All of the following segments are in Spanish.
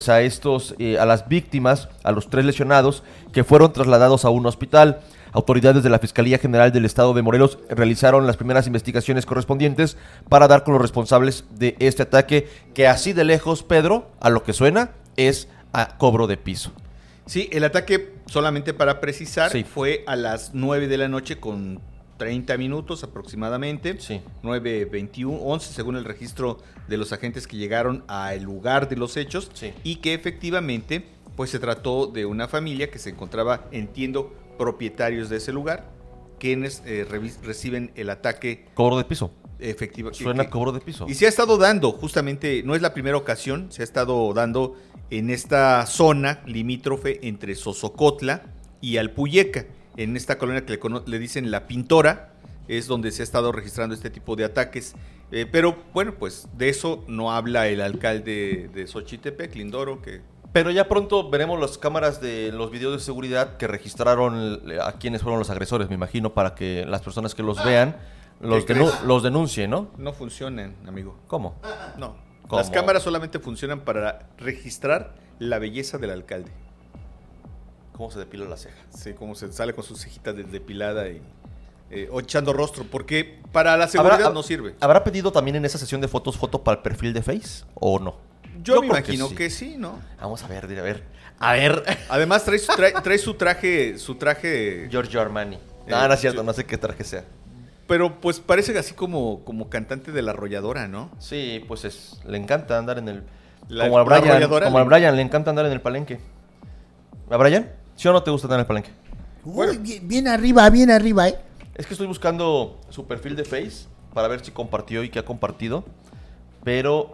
a las víctimas, a los 3 lesionados, que fueron trasladados a un hospital. Autoridades de la Fiscalía General del Estado de Morelos realizaron las primeras investigaciones correspondientes para dar con los responsables de este ataque, que así de lejos, Pedro, a lo que suena, es a cobro de piso. Sí, el ataque, solamente para precisar, Sí. fue a las 9 de la noche con 30 minutos aproximadamente, Sí. 9:21, 11 según el registro de los agentes que llegaron al lugar de los hechos, Sí. y que efectivamente pues se trató de una familia que se encontraba, entiendo, propietarios de ese lugar, quienes reciben el ataque Cobro de piso. efectivo. Suena cobro de piso. Y se ha estado dando, justamente, no es la primera ocasión, se ha estado dando en esta zona limítrofe entre Sosocotla y Alpuyeca, en esta colonia que le dicen La Pintora, es donde se ha estado registrando este tipo de ataques. Pero bueno, pues de eso no habla el alcalde de Xochitepec, Lindoro, que... Pero ya pronto veremos las cámaras de los videos de seguridad que registraron a quienes fueron los agresores, me imagino, para que las personas que los vean los denuncien, ¿no? No funcionan, amigo. ¿Cómo? No. ¿Cómo? Las cámaras solamente funcionan para registrar la belleza del alcalde. ¿Cómo se depila la ceja? Sí, como se sale con sus cejitas depilada y o echando rostro, porque para la seguridad no sirve. ¿Habrá pedido también en esa sesión de fotos foto para el perfil de Face o no? Yo me creo imagino sí. que sí, ¿no? Vamos a ver, a ver. Además trae su traje. Giorgio Armani. No es cierto, no sé qué traje sea. Pero pues parece así como cantante de La Arrolladora, ¿no? Sí, pues le encanta andar en el... La como Arrolladora a Brian le encanta andar en el palenque. ¿A Brian? ¿Sí o no te gusta andar en el palenque? Uy, Bueno. bien arriba, ¿eh? Es que estoy buscando su perfil de Face para ver si compartió y qué ha compartido. Pero,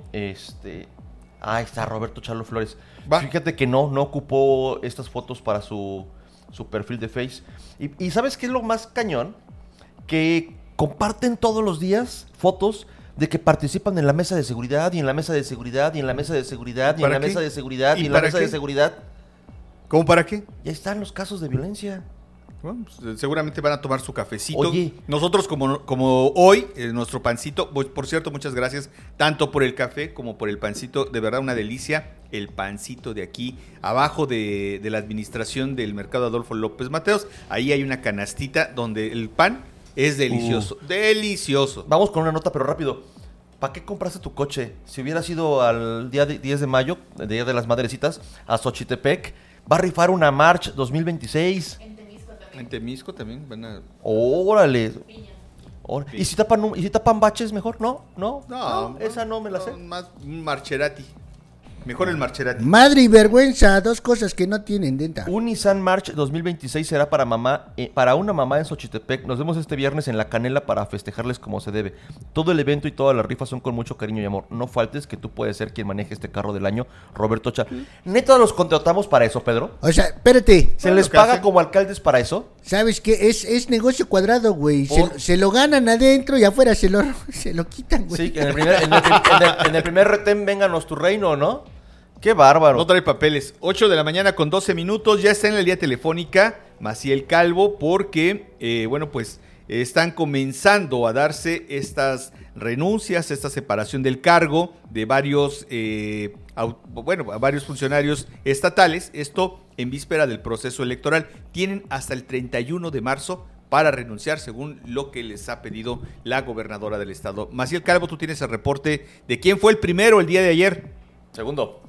ahí está Roberto Charlo Flores. Va. Fíjate que no ocupó estas fotos para su perfil de Face. Y ¿sabes qué es lo más cañón? Que comparten todos los días fotos de que participan en la mesa de seguridad, y en la mesa de seguridad, y en la mesa de seguridad, y en la mesa de seguridad, y en la mesa de seguridad. ¿Cómo para qué? Y ahí están los casos de violencia. Bueno, pues, seguramente van a tomar su cafecito. Oye. Nosotros como hoy, nuestro pancito, por cierto, muchas gracias tanto por el café como por el pancito, de verdad una delicia, el pancito de aquí, abajo de la administración del mercado Adolfo López Mateos, ahí hay una canastita donde el pan es delicioso, delicioso. Vamos con una nota, pero rápido. ¿Para qué compraste tu coche? Si hubieras ido al día 10 de mayo, el Día de las Madrecitas, a Xochitepec, va a rifar una March 2026. En Temisco también van a... Órale. ¿Y si tapan baches mejor? No, esa no me la sé. Más un Marcherati. Mejor el Marcherati. Madre y vergüenza, dos cosas que no tienen denta. Un Nissan March 2026 será para una mamá en Xochitepec. Nos vemos este viernes en La Canela para festejarles como se debe. Todo el evento y todas las rifas son con mucho cariño y amor. No faltes, que tú puedes ser quien maneje este carro del año, Roberto Cha. ¿Neta los contratamos para eso, Pedro? O sea, espérate, ¿Se les paga como alcaldes para eso? ¿sabes qué? Es negocio cuadrado, güey. Se lo ganan adentro y afuera se lo quitan, güey. Sí, que en el primer retén vénganos tu reino, ¿no? ¡Qué bárbaro! No trae papeles. 8 de la mañana con 12 minutos. Ya está en la línea telefónica Maciel Calvo porque, bueno, pues están comenzando a darse estas renuncias, esta separación del cargo de varios, a varios funcionarios estatales. Esto en víspera del proceso electoral. Tienen hasta el 31 de marzo para renunciar, según lo que les ha pedido la gobernadora del estado. Maciel Calvo, tú tienes el reporte de quién fue el primero el día de ayer. Segundo.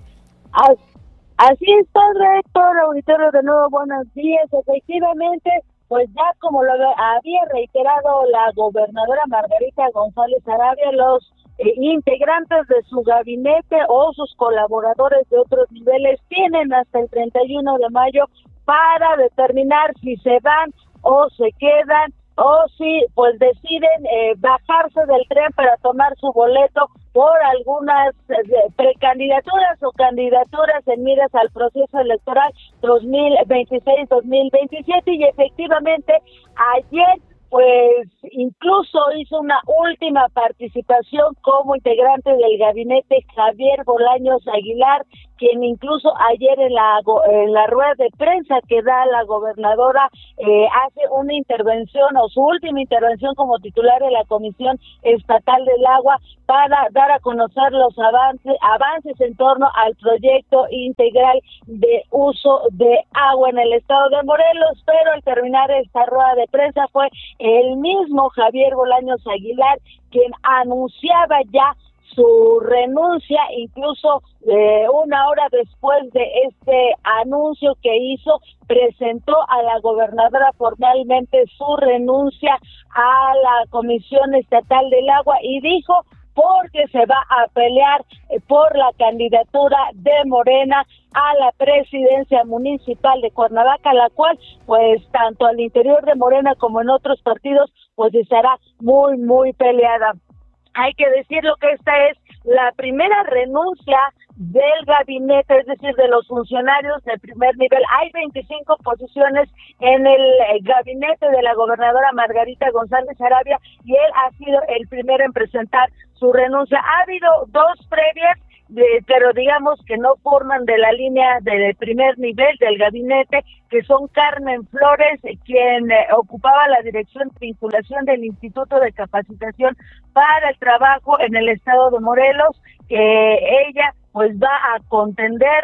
Así es, padre, todo el auditorio, de nuevo, buenos días. Efectivamente, pues ya como lo había reiterado la gobernadora Margarita González Arabia, los integrantes de su gabinete o sus colaboradores de otros niveles tienen hasta el 31 de mayo para determinar si se van o se quedan, o si pues deciden bajarse del tren para tomar su boleto por algunas precandidaturas o candidaturas en miras al proceso electoral 2026-2027. Y efectivamente ayer pues incluso hizo una última participación como integrante del gabinete Javier Bolaños Aguilar, quien incluso ayer en la rueda de prensa que da la gobernadora hace una intervención o su última intervención como titular de la Comisión Estatal del Agua para dar a conocer los avances en torno al proyecto integral de uso de agua en el estado de Morelos, pero al terminar esta rueda de prensa fue el mismo Javier Bolaños Aguilar quien anunciaba ya su renuncia, incluso una hora después de este anuncio que hizo, presentó a la gobernadora formalmente su renuncia a la Comisión Estatal del Agua y dijo porque se va a pelear por la candidatura de Morena a la presidencia municipal de Cuernavaca, la cual, pues, tanto al interior de Morena como en otros partidos, pues estará muy, muy peleada. Hay que decirlo que esta es la primera renuncia del gabinete, es decir, de los funcionarios de primer nivel. Hay 25 posiciones en el gabinete de la gobernadora Margarita González Arabia y él ha sido el primero en presentar su renuncia. Ha habido dos previas, pero digamos que no forman de la línea del primer nivel del gabinete, que son Carmen Flores, quien ocupaba la dirección de vinculación del Instituto de Capacitación para el Trabajo en el estado de Morelos, que ella pues va a contender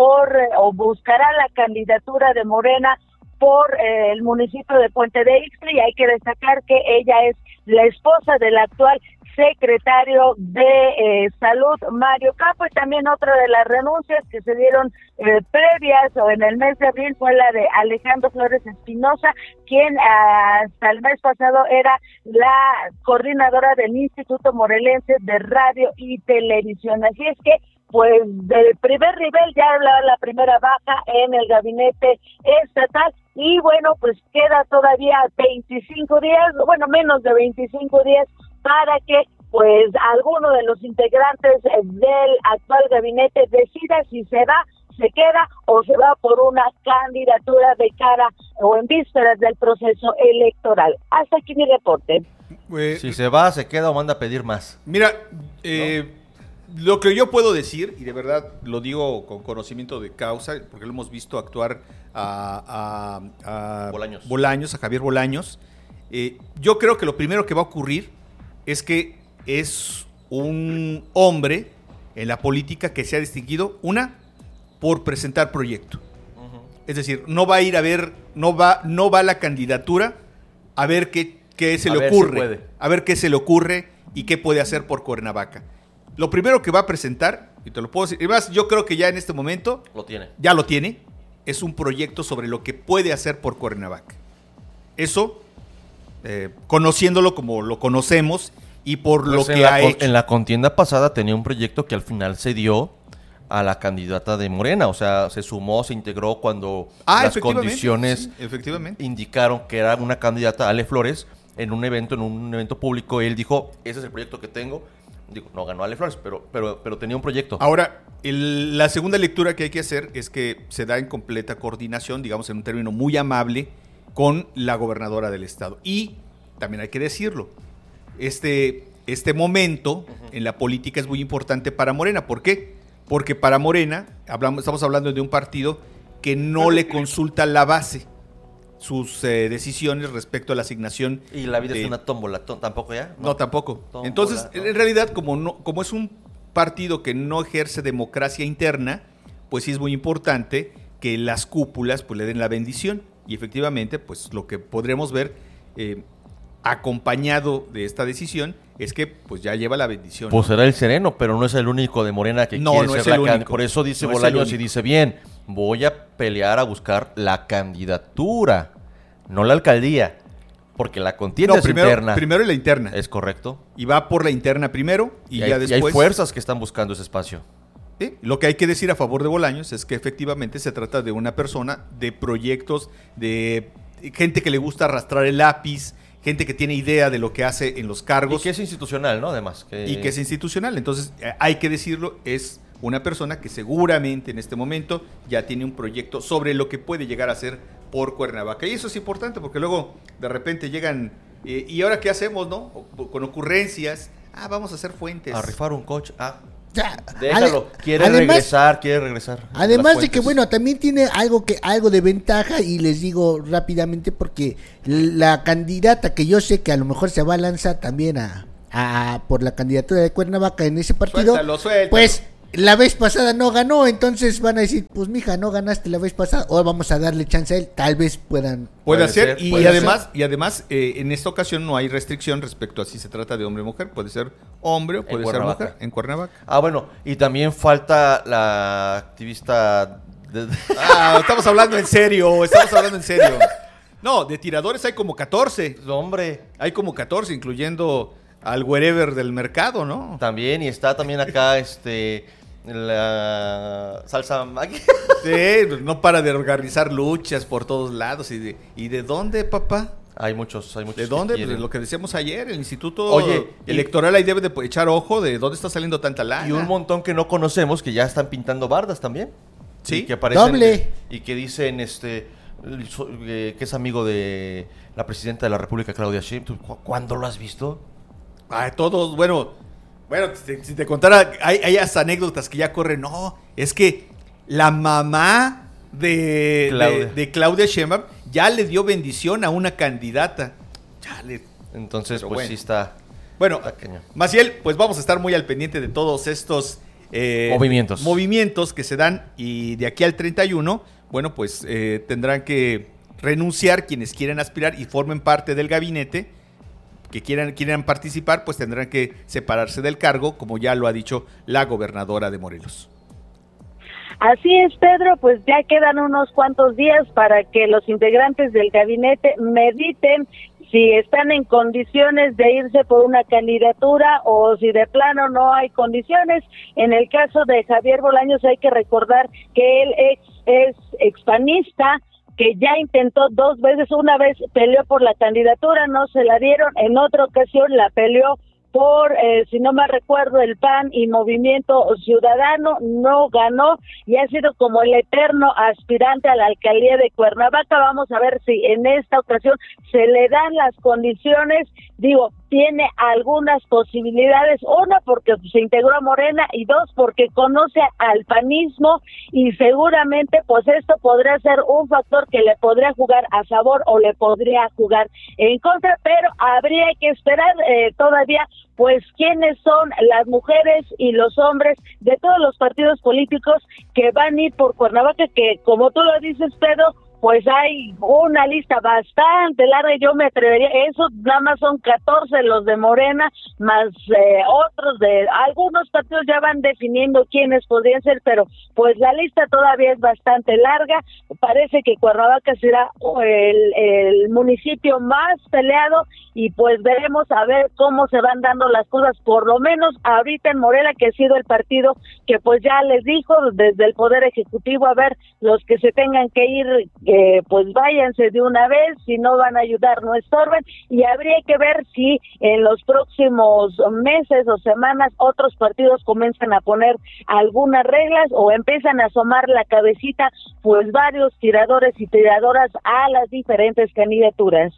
o buscará la candidatura de Morena por el municipio de Puente de Ixtli, y hay que destacar que ella es la esposa del actual secretario de Salud, Mario Campo. Y también otra de las renuncias que se dieron previas o en el mes de abril fue la de Alejandro Flores Espinosa, quien hasta el mes pasado era la coordinadora del Instituto Morelense de Radio y Televisión. Así es que, pues, del primer nivel ya hablaba la primera baja en el gabinete estatal. Y bueno, pues queda todavía 25 días, bueno, menos de 25 días para que pues alguno de los integrantes del actual gabinete decida si se va, se queda o se va por una candidatura de cara o en vísperas del proceso electoral. Hasta aquí mi reporte. Si se va, se queda o manda a pedir más. Mira, lo que yo puedo decir, y de verdad lo digo con conocimiento de causa, porque lo hemos visto actuar a Bolaños, a Javier Bolaños, yo creo que lo primero que va a ocurrir es que es un hombre en la política que se ha distinguido, por presentar proyecto. Uh-huh. Es decir, no va a ir a ver, no va a la candidatura a ver qué se le ocurre, si a ver qué se le ocurre y qué puede hacer por Cuernavaca. Lo primero que va a presentar, y te lo puedo decir, además yo creo que ya en este momento ya lo tiene, es un proyecto sobre lo que puede hacer por Cuernavaca. Eso, conociéndolo como lo conocemos y por pues lo que ha hecho. En la contienda pasada tenía un proyecto que al final se dio a la candidata de Morena, o sea, se sumó, se integró cuando las condiciones indicaron que era una candidata, Ale Flores, en un evento público. Él dijo, ese es el proyecto que tengo. Digo, no ganó Ale Flores, pero tenía un proyecto. Ahora, la segunda lectura que hay que hacer es que se da en completa coordinación, digamos en un término muy amable, con la gobernadora del estado. Y también hay que decirlo, este momento en la política es muy importante para Morena. ¿Por qué? Porque para Morena, estamos hablando de un partido que no le consulta la base sus decisiones respecto a la asignación. Y la vida es una tómbola, ¿tampoco ya? No, tampoco. Tómbola, entonces, en realidad, como es un partido que no ejerce democracia interna, pues sí es muy importante que las cúpulas pues le den la bendición. Y efectivamente, pues lo que podremos ver acompañado de esta decisión es que pues ya lleva la bendición. Pues será el sereno, pero no es el único de Morena que quiere ser la candidata. Por eso dice Bolaños y dice bien, voy a pelear a buscar la candidatura, no la alcaldía, porque la contienda es interna. Primero la interna. Es correcto. Y va por la interna primero y ya después. Y hay fuerzas que están buscando ese espacio. ¿Sí? Lo que hay que decir a favor de Bolaños es que efectivamente se trata de una persona, de proyectos, de gente que le gusta arrastrar el lápiz, gente que tiene idea de lo que hace en los cargos. Y que es institucional, ¿no? Además. Y que es institucional. Entonces, hay que decirlo, es una persona que seguramente en este momento ya tiene un proyecto sobre lo que puede llegar a ser por Cuernavaca. Y eso es importante porque luego de repente llegan, ¿y ahora qué hacemos, no? Con ocurrencias. Vamos a hacer fuentes. A rifar un coche. O sea, Déjalo, quiere además, regresar. Además de que, bueno, también tiene algo de ventaja, y les digo rápidamente porque la candidata que yo sé que a lo mejor se va a lanzar también por la candidatura de Cuernavaca en ese partido, Suéltalo. pues la vez pasada no ganó, entonces van a decir, pues mija, no ganaste la vez pasada, o vamos a darle chance a él, tal vez puede ser, y puede además en esta ocasión no hay restricción respecto a si se trata de hombre o mujer, puede ser hombre o puede ser mujer en Cuernavaca. Bueno, y también falta la activista Estamos hablando en serio. No, de tiradores hay como 14. Hombre. Hay como 14, incluyendo al wherever del mercado, ¿no? También, y está también acá la salsa Maggi. Sí, no para de organizar luchas por todos lados. ¿Y de dónde, papá? Hay muchos. ¿De dónde? Pues lo que decíamos ayer, el Instituto Electoral ahí debe de echar ojo de dónde está saliendo tanta lana. Y un montón que no conocemos que ya están pintando bardas también. Sí. Y que aparecen, doble. Y que dicen que es amigo de la presidenta de la República, Claudia Sheinbaum. ¿Cuándo lo has visto? Todos, bueno, si te contara, hay hasta anécdotas que ya corren. No, es que la mamá de Claudia Sheinbaum ya le dio bendición a una candidata. Entonces, pues sí está. Bueno, Maciel, pues vamos a estar muy al pendiente de todos estos movimientos que se dan, y de aquí al 31, bueno, pues tendrán que renunciar quienes quieran aspirar y formen parte del gabinete, que quieran participar, pues tendrán que separarse del cargo, como ya lo ha dicho la gobernadora de Morelos. Así es, Pedro, pues ya quedan unos cuantos días para que los integrantes del gabinete mediten si están en condiciones de irse por una candidatura o si de plano no hay condiciones. En el caso de Javier Bolaños hay que recordar que él es expanista, que ya intentó 2 veces, una vez peleó por la candidatura, no se la dieron, en otra ocasión la peleó por, si no me recuerdo, el PAN y Movimiento Ciudadano, no ganó y ha sido como el eterno aspirante a la alcaldía de Cuernavaca. Vamos a ver si en esta ocasión se le dan las condiciones. Digo, tiene algunas posibilidades, una porque se integró a Morena y dos porque conoce al panismo, y seguramente pues esto podría ser un factor que le podría jugar a favor o le podría jugar en contra, pero habría que esperar todavía pues quiénes son las mujeres y los hombres de todos los partidos políticos que van a ir por Cuernavaca, que como tú lo dices, Pedro, pues hay una lista bastante larga, y yo me atrevería, eso nada más son 14 los de Morena, más otros de algunos partidos ya van definiendo quiénes podrían ser, pero pues la lista todavía es bastante larga. Parece que Cuernavaca será el municipio más peleado, y pues veremos a ver cómo se van dando las cosas, por lo menos ahorita en Morelia, que ha sido el partido que pues ya les dijo desde el Poder Ejecutivo, a ver, los que se tengan que ir, pues váyanse de una vez, si no van a ayudar no estorben, y habría que ver si en los próximos meses o semanas otros partidos comienzan a poner algunas reglas o empiezan a asomar la cabecita, pues varios tiradores y tiradoras a las diferentes candidaturas.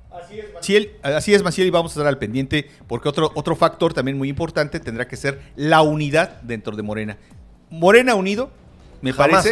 Así es, Maciel, y vamos a estar al pendiente, porque otro factor también muy importante tendrá que ser la unidad dentro de Morena. Morena unido, me parece.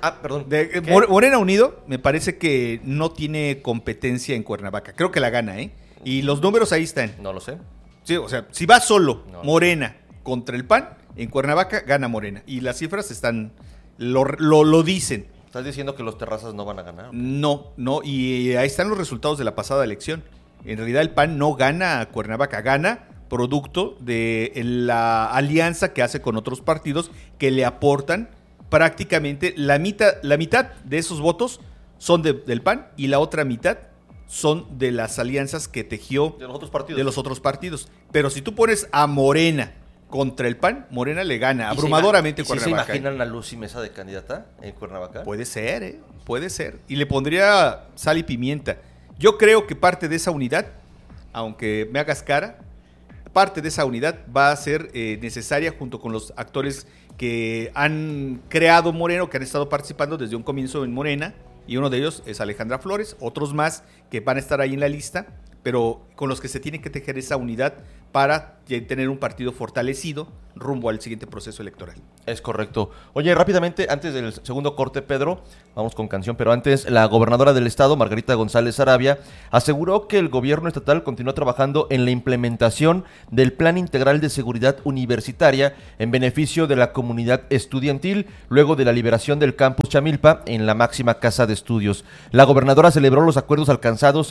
Morena unido, me parece que no tiene competencia en Cuernavaca. Creo que la gana, ¿eh? Y los números ahí están. No lo sé. Sí, o sea, si va solo Morena contra el PAN, en Cuernavaca gana Morena. Y las cifras están, lo dicen. ¿Estás diciendo que los terrazas no van a ganar? No, y ahí están los resultados de la pasada elección. En realidad el PAN no gana a Cuernavaca, gana producto de la alianza que hace con otros partidos que le aportan prácticamente la mitad de esos votos son del PAN, y la otra mitad son de las alianzas que tejió de los otros partidos. Pero si tú pones a Morena contra el PAN, Morena le gana abrumadoramente Cuernavaca. ¿Se imaginan a Lucy Mesa de candidata en Cuernavaca? Puede ser, puede ser. Y le pondría sal y pimienta. Yo creo que parte de esa unidad, aunque me hagas cara, parte de esa unidad va a ser necesaria junto con los actores que han creado Morena, que han estado participando desde un comienzo en Morena, y uno de ellos es Alejandra Flores, otros más que van a estar ahí en la lista, pero con los que se tiene que tejer esa unidad para tener un partido fortalecido rumbo al siguiente proceso electoral. Es correcto. Oye, rápidamente, antes del segundo corte, Pedro, vamos con canción, pero antes, la gobernadora del estado, Margarita González Sarabia, aseguró que el gobierno estatal continúa trabajando en la implementación del Plan Integral de Seguridad Universitaria en beneficio de la comunidad estudiantil, luego de la liberación del campus Chamilpa en la máxima casa de estudios. La gobernadora celebró los acuerdos alcanzados.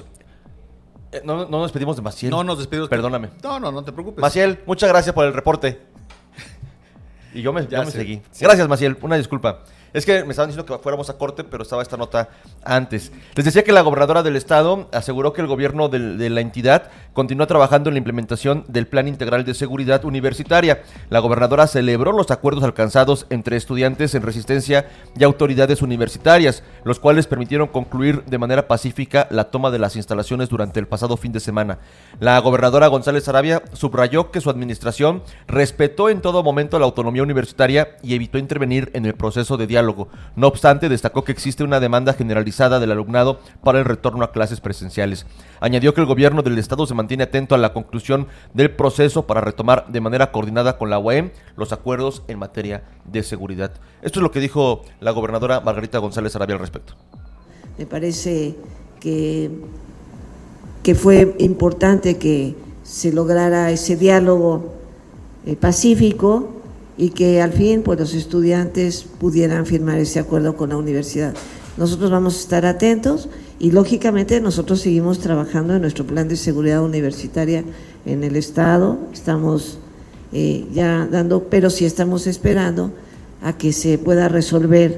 No nos despedimos de Maciel. No nos despedimos. Perdóname. No te preocupes. Maciel, muchas gracias por el reporte. Y yo me seguí. Sí. Gracias, Maciel. Una disculpa. Es que me estaban diciendo que fuéramos a corte, pero estaba esta nota antes. Les decía que la gobernadora del estado aseguró que el gobierno de la entidad continúa trabajando en la implementación del Plan Integral de Seguridad Universitaria. La gobernadora celebró los acuerdos alcanzados entre estudiantes en resistencia y autoridades universitarias, los cuales permitieron concluir de manera pacífica la toma de las instalaciones durante el pasado fin de semana. La gobernadora González Sarabia subrayó que su administración respetó en todo momento la autonomía universitaria y evitó intervenir en el proceso de diálogo. No obstante, destacó que existe una demanda generalizada del alumnado para el retorno a clases presenciales. Añadió que el gobierno del estado se mantiene atento a la conclusión del proceso para retomar de manera coordinada con la UAM los acuerdos en materia de seguridad. Esto es lo que dijo la gobernadora Margarita González Sarabia al respecto. Me parece que fue importante que se lograra ese diálogo pacífico y que al fin pues los estudiantes pudieran firmar ese acuerdo con la universidad. Nosotros vamos a estar atentos y lógicamente nosotros seguimos trabajando en nuestro plan de seguridad universitaria en el estado, estamos ya dando, pero sí estamos esperando a que se pueda resolver,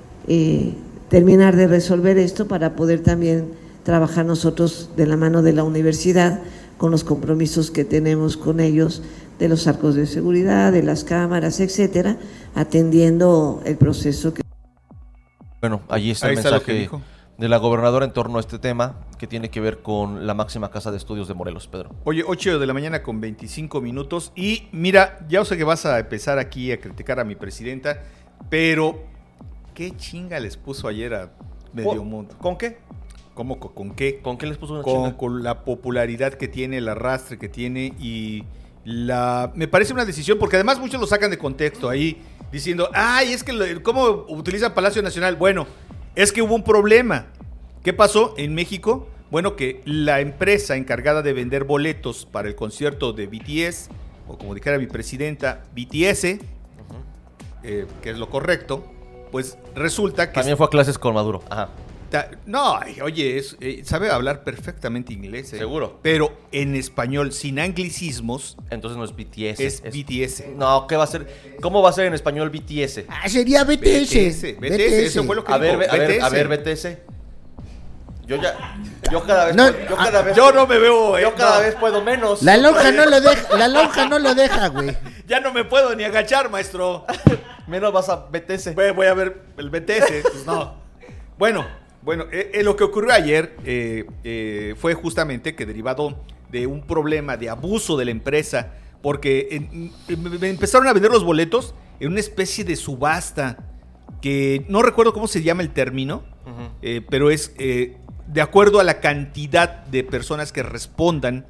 terminar de resolver esto para poder también trabajar nosotros de la mano de la universidad con los compromisos que tenemos con ellos de los arcos de seguridad, de las cámaras, etcétera, atendiendo el proceso que... Bueno, allí está el mensaje de la gobernadora en torno a este tema que tiene que ver con la máxima casa de estudios de Morelos, Pedro. Oye, 8 de la mañana con 25 minutos y mira, ya sé que vas a empezar aquí a criticar a mi presidenta, pero ¿qué chinga les puso ayer a medio mundo? ¿Con qué? ¿Cómo con qué? ¿Con qué les puso una chinga? Con la popularidad que tiene, el arrastre que tiene y me parece una decisión, porque además muchos lo sacan de contexto ahí, diciendo, ay, es que ¿cómo utilizan Palacio Nacional? Bueno, es que hubo un problema. ¿Qué pasó en México? Bueno, que la empresa encargada de vender boletos para el concierto de BTS, o como dijera mi presidenta, BTS, que es lo correcto, pues resulta que... También fue a clases con Maduro. Ajá. No, oye, sabe hablar perfectamente inglés. Seguro. Pero en español, sin anglicismos. Entonces no es BTS. Es BTS. No, ¿qué va a ser? ¿Cómo va a ser en español BTS? Sería BTS. BTS, eso fue lo que A dijo. ver, BTS. Yo cada vez, yo no me veo. Yo cada vez puedo menos. La lonja no lo deja, güey. Ya no me puedo ni agachar, maestro. Menos vas a BTS. Voy a ver el BTS. Pues no. Bueno, lo que ocurrió ayer fue justamente que derivado de un problema de abuso de la empresa, porque empezaron a vender los boletos en una especie de subasta, que no recuerdo cómo se llama el término, pero es de acuerdo a la cantidad de personas que respondan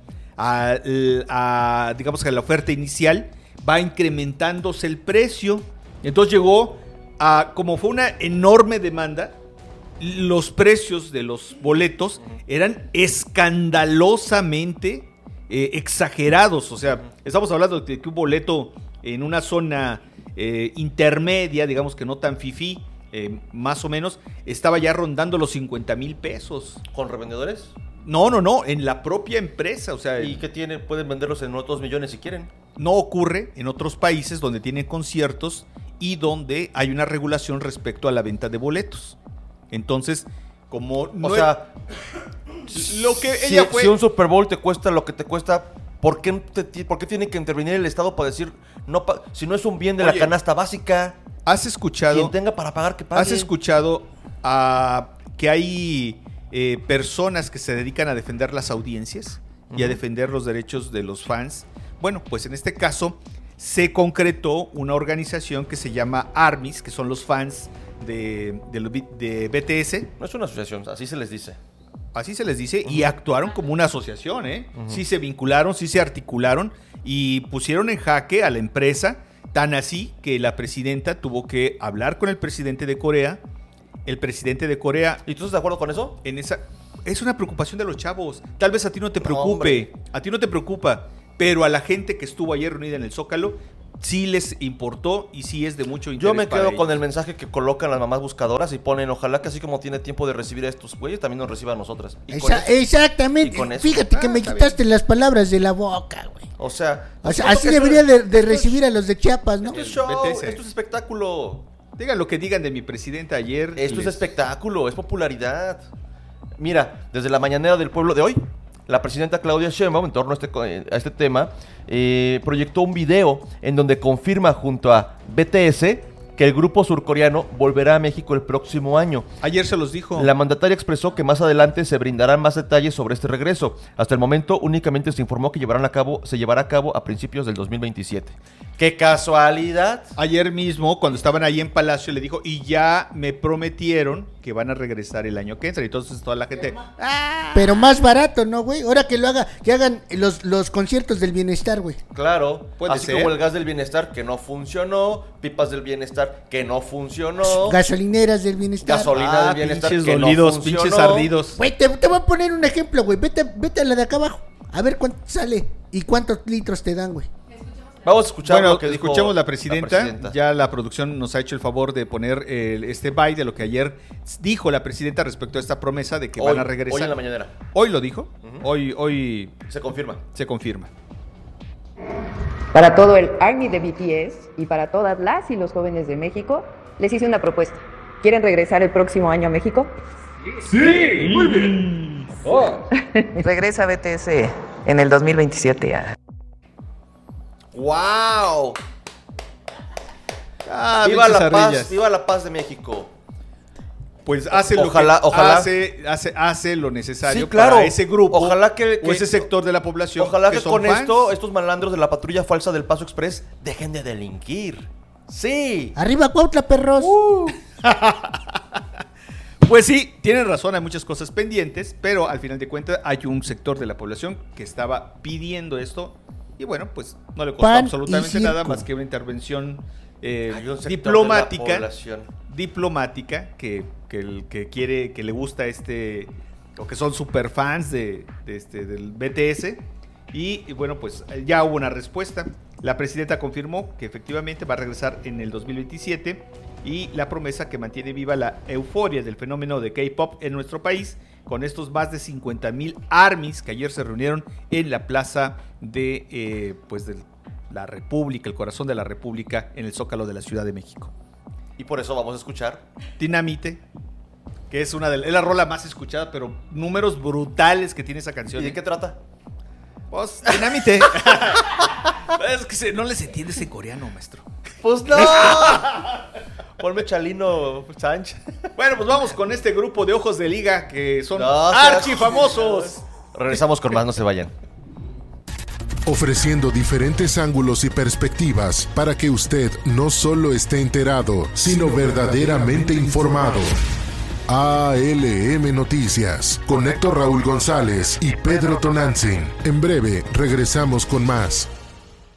digamos que a la oferta inicial, va incrementándose el precio. Entonces llegó como fue una enorme demanda, los precios de los boletos eran escandalosamente exagerados. O sea, estamos hablando de que un boleto en una zona intermedia, digamos que no tan fifí, más o menos, estaba ya rondando los 50,000 pesos. ¿Con revendedores? No, en la propia empresa. O sea, ¿y qué tiene? Pueden venderlos en otros millones si quieren. No ocurre en otros países donde tienen conciertos y donde hay una regulación respecto a la venta de boletos. Entonces, como no, o sea, lo que ella fue... Si un Super Bowl te cuesta lo que te cuesta, ¿por qué tiene que intervenir el Estado para decir, si no es un bien de la canasta básica? ¿Has escuchado? Quien tenga para pagar, que pague. ¿Has escuchado que hay personas que se dedican a defender las audiencias y a defender los derechos de los fans? Bueno, pues en este caso se concretó una organización que se llama ARMYs, que son los fans de BTS. No es una asociación, así se les dice. así se les dice, y actuaron como una asociación, ¿eh? Sí se vincularon, sí se articularon y pusieron en jaque a la empresa, tan así que la presidenta tuvo que hablar con el presidente de Corea. El presidente de Corea... ¿Y tú estás de acuerdo con eso? Es una preocupación de los chavos. Tal vez a ti no te preocupe, hombre. a ti no te preocupa, pero a la gente que estuvo ayer reunida en el Zócalo sí les importó y sí es de mucho interés. Yo me para quedo ellos. con el mensaje que colocan las mamás buscadoras y ponen, ojalá que así como tiene tiempo de recibir a estos güeyes, también nos reciba a nosotras. Y con eso- Exactamente. y con eso. Fíjate que me está quitaste las palabras de la boca, güey. O sea, Así debería de recibir a los de Chiapas, ¿no? Esto es show, BTS. esto es espectáculo. Digan lo que digan de mi presidenta ayer. Esto es les- espectáculo, es popularidad. Mira, desde la mañanera del pueblo de hoy, la presidenta Claudia Sheinbaum, en torno a este tema, proyectó un video en donde confirma junto a BTS que el grupo surcoreano volverá a México el próximo año. Ayer se los dijo. La mandataria expresó que más adelante se brindarán más detalles sobre este regreso. Hasta el momento únicamente se informó que se llevará a cabo a principios del 2027. ¡Qué casualidad! Ayer mismo, cuando estaban ahí en Palacio, le dijo, y ya me prometieron que van a regresar el año que entra. Y entonces toda la gente... Pero más barato, ¿no, güey? Ahora que hagan los conciertos del bienestar, güey. Claro, Puede así ser. como el gas del bienestar que no funcionó, pipas del bienestar que no funcionó, Gasolineras del bienestar. gasolina del bienestar pinches que dolidos, no funcionó. pinches ardidos. Güey, te voy a poner un ejemplo, güey. Vete a la de acá abajo. A ver cuánto sale y cuántos litros te dan, güey. Vamos a escuchar Bueno, lo que dijo escuchemos la presidenta. Ya la producción nos ha hecho el favor de poner este byte de lo que ayer dijo la presidenta respecto a esta promesa de que Hoy, van a regresar. hoy en la mañanera. ¿Hoy lo dijo? Ujú. Hoy Se confirma. se confirma. Para todo el ARMY de BTS y para todas las y los jóvenes de México, les hice una propuesta. ¿Quieren regresar el próximo año a México? ¡Sí! ¡Muy bien! Regresa BTS en el 2027 ya. ¡Wow! Ah, ¡Viva pinches la paz! ardillas. ¡Viva la paz de México! Pues hace Ojalá- lo que ojalá. hace lo necesario Sí, claro. para ese grupo Ojalá que o ese sector de la población. Ojalá que son con fans. esto estos malandros de la patrulla falsa del Paso Express dejen de delinquir. ¡Sí! Arriba Cuautla, perros. Pues sí, tienen razón, hay muchas cosas pendientes, pero al final de cuentas hay un sector de la población que estaba pidiendo esto y bueno, pues no le costó Pan absolutamente y nada circo. más que una intervención Hay un sector de la diplomática, población. que el que quiere, que le gusta o que son super fans del BTS y bueno, pues ya hubo una respuesta. La presidenta confirmó que efectivamente va a regresar en el 2027 y la promesa que mantiene viva la euforia del fenómeno de K-pop en nuestro país con estos más de 50,000 ARMYs que ayer se reunieron en la plaza de la República, el corazón de la República, en el Zócalo de la Ciudad de México. Y por eso vamos a escuchar. Dinamite, que es es la rola más escuchada, pero números brutales que tiene esa canción. ¿Y de qué trata? Pues, Dinamite. Es que no les entiende ese coreano, maestro. ¡Pues no! Ponme Chalino Sánchez. Bueno, pues vamos con este grupo de ojos de liga que son No, seas- archifamosos. Regresamos con más, no se vayan. Ofreciendo diferentes ángulos y perspectivas para que usted no solo esté enterado, sino verdaderamente informado. ALM Noticias, con Héctor Raúl González y Pedro Tonantzin. En breve regresamos con más.